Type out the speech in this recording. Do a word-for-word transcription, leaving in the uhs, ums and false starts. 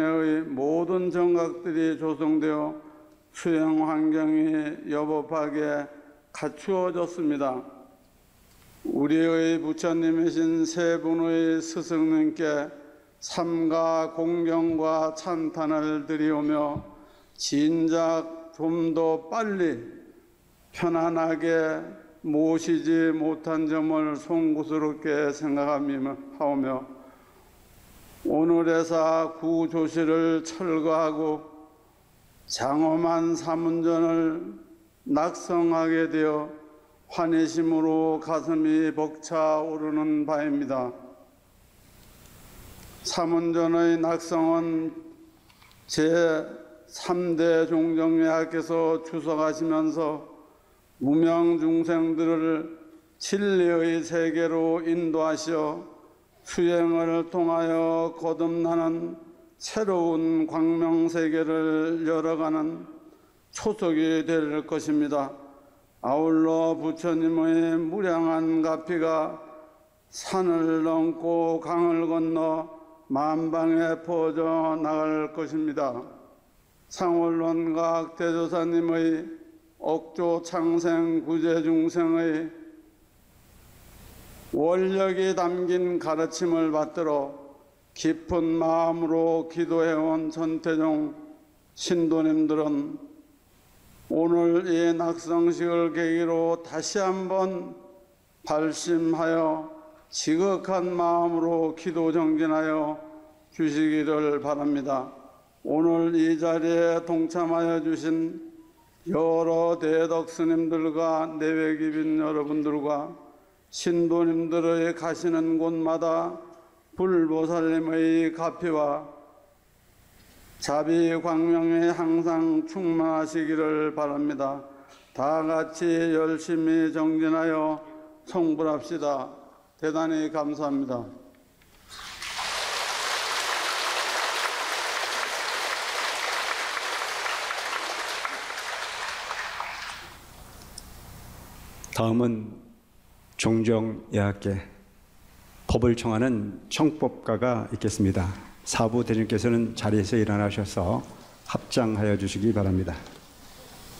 의 모든 정각들이 조성되어 수행 환경이 여법하게 갖추어졌습니다. 우리의 부처님이신 세 분의 스승님께 삼가 공경과 찬탄을 드리오며 진작 좀 더 빨리 편안하게 모시지 못한 점을 송구스럽게 생각하며 오늘에서 구조실을 철거하고 장엄한 사문전을 낙성하게 되어 환희심으로 가슴이 벅차오르는 바입니다. 사문전의 낙성은 제삼 대 종정예하께서 주석하시면서 무명 중생들을 진리의 세계로 인도하시어 수행을 통하여 거듭나는 새로운 광명세계를 열어가는 초석이 될 것입니다. 아울러 부처님의 무량한 가피가 산을 넘고 강을 건너 만방에 퍼져 나갈 것입니다. 상월론각 대조사님의 억조 창생 구제 중생의 원력이 담긴 가르침을 받들어 깊은 마음으로 기도해온 전태종 신도님들은 오늘 이 낙성식을 계기로 다시 한번 발심하여 지극한 마음으로 기도 정진하여 주시기를 바랍니다. 오늘 이 자리에 동참하여 주신 여러 대덕 스님들과 내외기빈 여러분들과 신도님들의 가시는 곳마다 불보살님의 가피와 자비 광명이 항상 충만하시기를 바랍니다. 다 같이 열심히 정진하여 성불합시다. 대단히 감사합니다. 다음은 종정예하께 법을 청하는 청법가가 있겠습니다. 사부 대중께서는 자리에서 일어나셔서 합장하여 주시기 바랍니다.